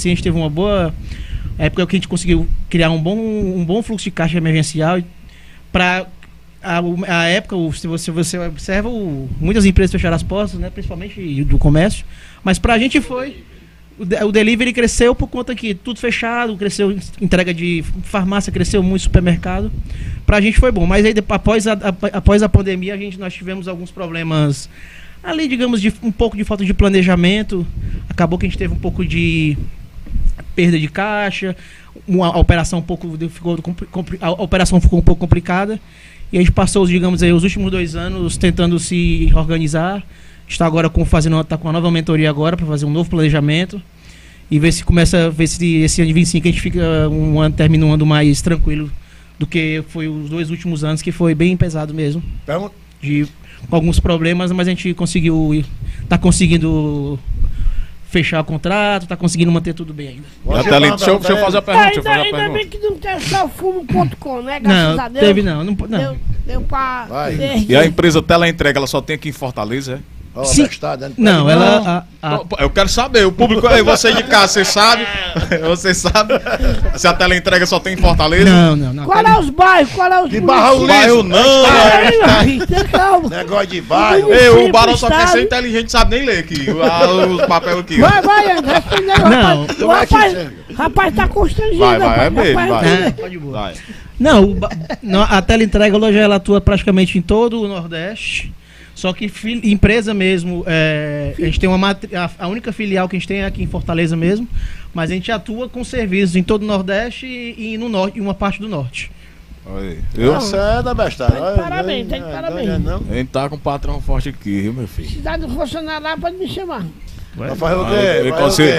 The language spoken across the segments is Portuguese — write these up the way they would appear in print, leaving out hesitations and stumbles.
assim, a gente teve uma boa época que a gente conseguiu criar um bom fluxo de caixa emergencial para a época, se você observa, muitas empresas fecharam as portas, né, principalmente do comércio, mas pra gente foi... O delivery cresceu por conta que tudo fechado, cresceu entrega de farmácia, cresceu muito supermercado. Pra gente foi bom, mas aí após a pandemia nós tivemos alguns problemas ali, digamos, um pouco de falta de planejamento. Acabou que a gente teve um pouco de perda de caixa, a operação ficou um pouco complicada. E a gente passou, digamos, aí, os últimos 2 anos tentando se organizar. Está agora tá com uma nova mentoria agora para fazer um novo planejamento e ver se esse ano de 25 a gente termina um ano mais tranquilo do que foi os 2 últimos anos, que foi bem pesado mesmo. Com alguns problemas, mas a gente tá conseguindo fechar o contrato, tá conseguindo manter tudo bem ainda. Deixa eu fazer a pergunta. Ainda bem que não tem só fumo.com, né? Graças a Deus. Teve não. Deu pra... E a empresa Teleentrega, ela só tem aqui em Fortaleza, é? Sim. Não, ela... Eu quero saber, o público aí, você de casa, você sabe? Você sabe se a Teleentrega só tem em Fortaleza? Não. Qual é os bairros? De Barra Bairro não, calma. Negócio de bairro. O Barão só quer ser inteligente, sabe nem ler aqui, os papéis aqui. Vai, André, não. Rapaz, tá constrangido. Vai mesmo, vai. Pode boa. Não, a Teleentrega hoje ela atua praticamente em todo o Nordeste. Só que empresa mesmo, a gente tem a única filial que a gente tem é aqui em Fortaleza mesmo, mas a gente atua com serviços em todo o Nordeste e no Norte, e uma parte do Norte. Você é da bestada. Parabéns. A gente tá com um patrão forte aqui, viu, meu filho? Se dá de funcionar lá, pode me chamar. Vai fazer o quê?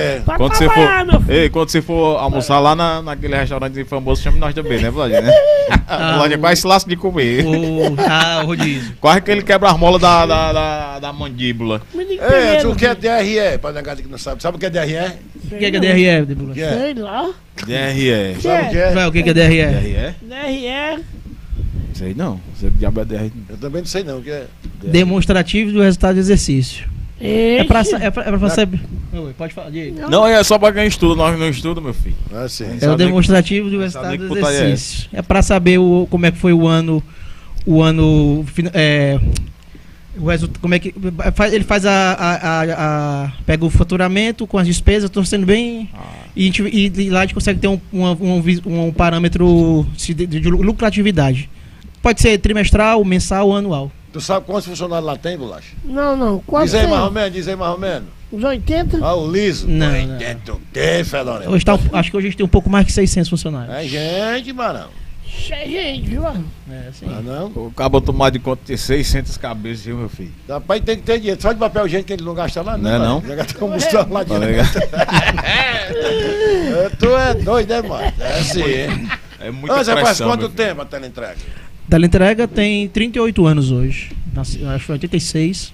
Quando você for almoçar lá naquele restaurante famoso, chame nós também, né, Vladimir? Né? Vladimir quase se lasca de comer. O rodízio. Quase que ele quebra as molas da mandíbula. Ei, tu que é DRE? Pra negar que não sabe. Sabe o que é DRE? O que é DRE, Debula? Sei lá. DRE. Sabe o que é? O que é DRE? DRE. Sei não. Você diabo é DRE. Eu também não sei não o que é. Demonstrativo do resultado do exercício. É pra saber. Pode falar, Diego. Não, é só pra quem estuda, nós não estudamos, meu filho. Sim. É o demonstrativo do resultado do exercício. É pra saber como é que foi o ano. Como é que. Ele faz pega o faturamento com as despesas, torcendo bem. E lá a gente consegue ter um parâmetro de lucratividade. Pode ser trimestral, mensal ou anual. Tu sabe quantos funcionários lá tem, Bolacha? Não. Quantos Diz aí mais ou menos. Uns 80? O liso. Não. 80 o quê, Fedorento? Acho que hoje a gente tem um pouco mais que 600 funcionários. É gente, Barão. Gente, viu? Sim. Não? O cabo tomar de conta de 600 cabeças, viu, meu filho? Rapaz, tem que ter dinheiro. Só de papel higiênico que ele não gasta lá, não. Não. Já gasta combustão lá direto. Tu é doido, né, mano? É assim, hein? É muita Mas pressão, faz quanto tempo a Teleentrega? Teleentrega tem 38 anos hoje. Acho que 86.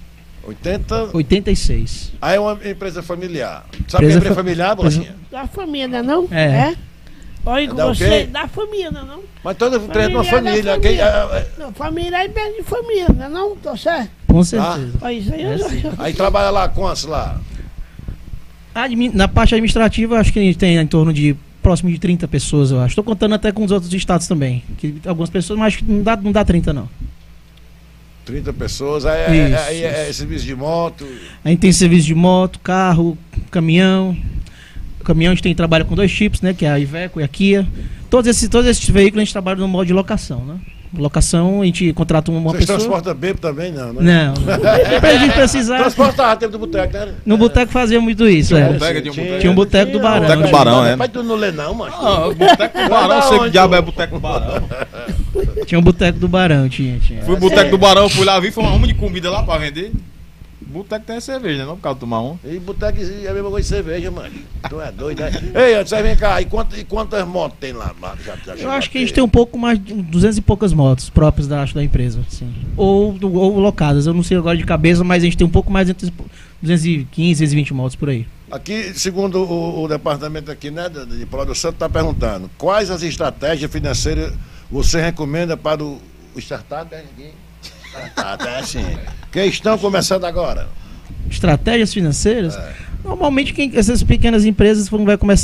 86. Aí é uma empresa familiar. Sabe o que é empresa familiar, Bolachinha? Da família, não? É. Olha com você, da família, não? Mas toda empresa é uma família. Não, família é empresa de família, não? Tô certo? Com certeza. Olha isso aí. Aí trabalha lá quantos lá? Na parte administrativa, acho que a gente tem em torno de próximo de 30 pessoas, eu acho. Estou contando até com os outros estados também. Que algumas pessoas, mas acho que não dá 30, não. 30 pessoas, é serviço de moto. A gente tem serviço de moto, carro, caminhão. Caminhão a gente trabalha com 2 tipos, né? Que é a Iveco e a Kia. Todos esses veículos a gente trabalha no modo de locação, né? Locação, a gente contrata uma pessoa. Vocês transportam bebo também, não, né? Não. Pra gente precisar. Transportava tempo do boteco, né? No boteco fazia muito isso, Tinha um boteco do Barão. Boteco do Barão, né? Mas tu não lê não, mano. Boteco do Barão, sei que diabo é boteco do Barão. Tinha um boteco do Barão, tinha. Fui boteco do Barão, fui lá, vi, foi uma arma de comida lá pra vender. Boteco tem cerveja, né? Não por causa de tomar um. E boteco é a mesma coisa de cerveja, mano. Tu é doido, né? Ei, você vem cá, e quantas motos tem lá? Eu acho que a gente tem um pouco mais de 200 e poucas motos próprias da empresa, sim. Ou locadas, eu não sei agora de cabeça, mas a gente tem um pouco mais de 215, 220 motos por aí. Aqui, segundo o departamento aqui, né, de produção, está perguntando, quais as estratégias financeiras você recomenda para o startup? É assim. Que estão começando agora. Estratégias financeiras? Normalmente essas pequenas empresas vai começar